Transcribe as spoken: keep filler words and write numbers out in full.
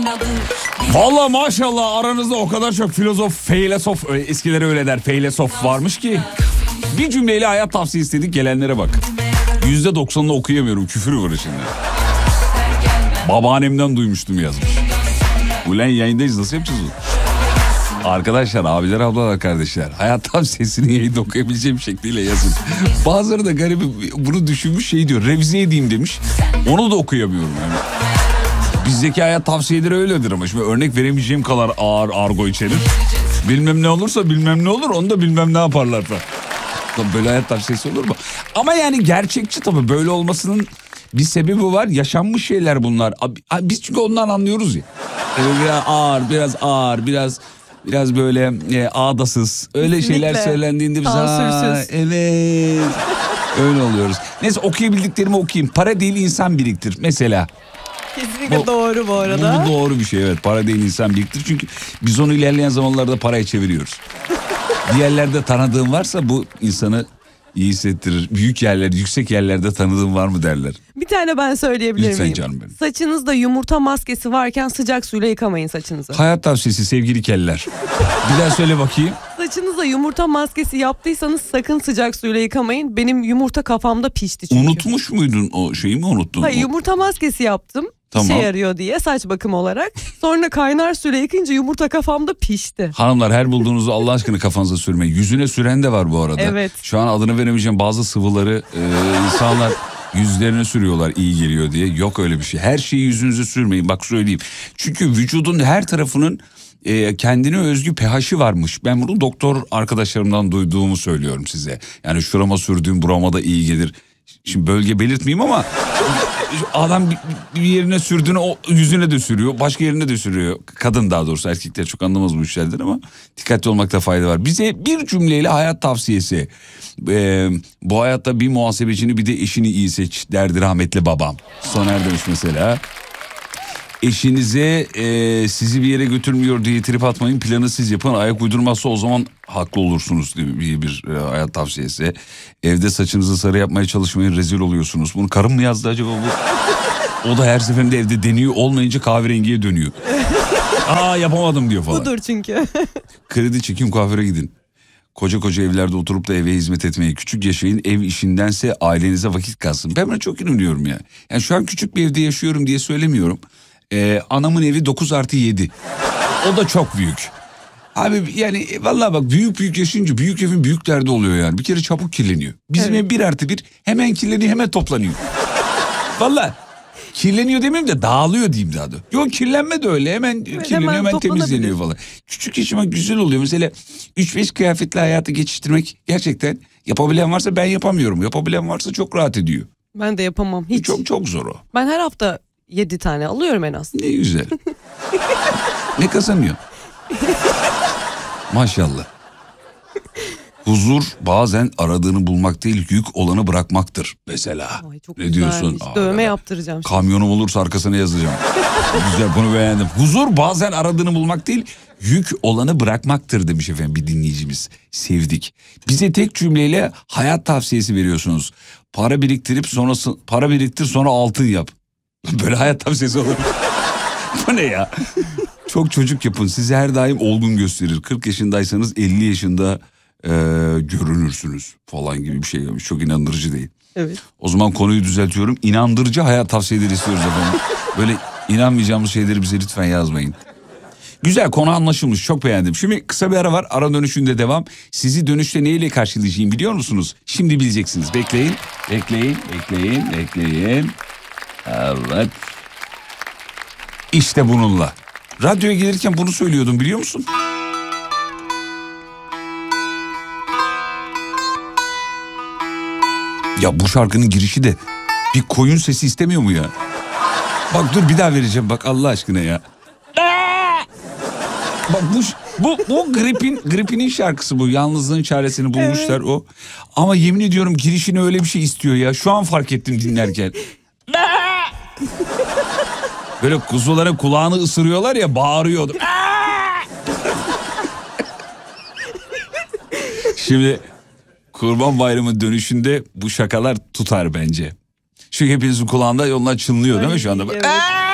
Valla maşallah aranızda o kadar çok filozof, feylesof, eskileri öyle der, feylesof varmış ki. Bir cümleyle hayat tavsiyesi istedik, gelenlere bak. Yüzde doksanını okuyamıyorum, küfür var içinde. Babaannemden duymuştum yazmış. Ulan yayındayız, nasıl yapacağız bunu? Arkadaşlar, abiler, ablalar, kardeşler, hayat tavsiyesini yayında okuyabileceğim şekliyle yazın. Bazıları da garibi bunu düşünmüş, şey diyor, revize edeyim demiş. Onu da okuyamıyorum yani. Bizdeki hayat tavsiyeleri öyledir ama şimdi örnek veremeyeceğim kadar ağır argo içerir. Bilmem ne olursa bilmem ne olur, onu da bilmem ne yaparlar falan. Böyle hayat tavsiyesi olur mu? Ama yani gerçekçi tabii, böyle olmasının bir sebebi var. Yaşanmış şeyler bunlar. Biz çünkü ondan anlıyoruz ya. Biraz ağır, biraz ağır, biraz biraz böyle e, ağdasız. Öyle Kesinlikle. Şeyler söylendiğinde biz ha, evet öyle oluyoruz. Neyse, okuyabildiklerimi okuyayım. Para değil insan biriktir mesela. Kesinlikle bu, doğru bu arada. Bu, bu doğru bir şey, evet. Para değil insan biriktir. Çünkü biz onu ilerleyen zamanlarda paraya çeviriyoruz. Bir yerlerde tanıdığın varsa bu insanı iyi hissettirir. Büyük yerler, yüksek yerlerde tanıdığın var mı derler. Bir tane ben söyleyebilir Lütfen miyim? Canım benim. Saçınızda yumurta maskesi varken sıcak suyla yıkamayın saçınızı. Hayat tavsiyesi sevgili keller. Bir daha söyle bakayım. Saçınıza yumurta maskesi yaptıysanız sakın sıcak suyla yıkamayın. Benim yumurta kafamda pişti çünkü. Unutmuş muydun o şeyi mi unuttun? Hayır, yumurta maskesi yaptım. Tamam. İşe yarıyor diye, saç bakımı olarak. Sonra kaynar suyla yıkayınca yumurta kafamda pişti. Hanımlar, her bulduğunuzu Allah aşkına kafanıza sürmeyin. Yüzüne süren de var bu arada. Evet. Şu an adını veremeyeceğim bazı sıvıları e, insanlar yüzlerine sürüyorlar iyi geliyor diye. Yok öyle bir şey. Her şeyi yüzünüze sürmeyin, bak söyleyeyim. Çünkü vücudun her tarafının e, kendine özgü pH'i varmış. Ben bunu doktor arkadaşlarımdan duyduğumu söylüyorum size. Yani şurama sürdüğüm burama da iyi gelir. Şimdi bölge belirtmeyeyim ama adam bir yerine sürdüğünü o yüzüne de sürüyor, başka yerine de sürüyor. Kadın, daha doğrusu, erkekler çok anlamaz bu işlerden ama dikkatli olmakta fayda var. Bize bir cümleyle hayat tavsiyesi. Ee, bu hayatta bir muhasebecini bir de eşini iyi seç derdi rahmetli babam. Soner demiş mesela. Eşinize e, sizi bir yere götürmüyor diye trip atmayın, planı siz yapın, ayak uydurmazsa o zaman haklı olursunuz diye bir, bir e, hayat tavsiyesi. Evde saçınızı sarı yapmaya çalışmayın, rezil oluyorsunuz. Bunu karım mı yazdı acaba bu? O da her seferinde evde deniyor, olmayınca kahverengiye dönüyor. Aa, yapamadım diyor falan. Budur çünkü. Kredi çekin, kuaföre gidin. Koca koca evlerde oturup da eve hizmet etmeyi, küçük yaşayın, ev işindense ailenize vakit kalsın. Ben buna çok inanıyorum ya. Yani şu an küçük bir evde yaşıyorum diye söylemiyorum. Ee, anamın evi dokuz artı yedi. O da çok büyük. Abi yani vallahi bak, büyük büyük yaşayınca büyük evin büyük derdi oluyor yani. Bir kere çabuk kirleniyor. Bizim evet. Ev bir artı bir, hemen kirleniyor, hemen toplanıyor. Vallahi kirleniyor demeyeyim de dağılıyor diyeyim daha da. Yok, kirlenme de öyle, hemen kirleniyor, hemen, hemen temizleniyor falan. Küçük yaşamak güzel oluyor. Mesela üç beş kıyafetle hayatı geçiştirmek gerçekten, yapabilen varsa, ben yapamıyorum. Yapabilen varsa çok rahat ediyor. Ben de yapamam hiç. Çok çok zor o. Ben her hafta yedi tane alıyorum en az. Ne güzel. Ne kazanıyor? Maşallah. Huzur bazen aradığını bulmak değil, yük olanı bırakmaktır mesela. Ay, çok ne diyorsun? Aa, dövme ben yaptıracağım. Şimdi. Kamyonum olursa arkasına yazacağım. Güzel, bunu beğendim. Huzur bazen aradığını bulmak değil, yük olanı bırakmaktır demiş efendim bir dinleyicimiz. Sevdik. Bize tek cümleyle hayat tavsiyesi veriyorsunuz. Para biriktirip sonrası para biriktir sonra altın yap. Böyle hayat tavsiyesi olur. Bu ne ya? Çok çocuk yapın, sizi her daim olgun gösterir. kırk yaşındaysanız elli yaşında e, görünürsünüz falan gibi bir şey yapmış. Çok inandırıcı değil. Evet. O zaman konuyu düzeltiyorum. İnandırıcı hayat tavsiyeleri istiyoruz efendim. Böyle inanmayacağımız şeyleri bize lütfen yazmayın. Güzel, konu anlaşılmış, çok beğendim. Şimdi kısa bir ara var, ara dönüşünde devam. Sizi dönüşte neyle karşılayacağım biliyor musunuz? Şimdi bileceksiniz. Bekleyin, bekleyin, bekleyin, bekleyin. Evet. İşte bununla. Radyoya gelirken bunu söylüyordum, biliyor musun? Ya bu şarkının girişi de bir koyun sesi istemiyor mu ya? Bak dur, bir daha vereceğim bak Allah aşkına ya. Bak bu bu bu gripin gripinin şarkısı bu. Yalnızlığın çaresini bulmuşlar, evet. O. Ama yemin ediyorum girişini öyle bir şey istiyor ya. Şu an fark ettim dinlerken. Böyle kuzulara kulağını ısırıyorlar ya, bağırıyordu. Şimdi Kurban Bayramı dönüşünde bu şakalar tutar bence. Çünkü hepinizin kulağında yollar çınlıyor değil mi şu anda? Evet.